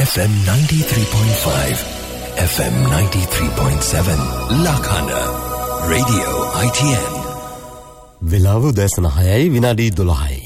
FM 93.5, FM 93.7 Lakhana, Radio ITN. වෙලාව උදෑසන 6යි විනාඩි 12යි.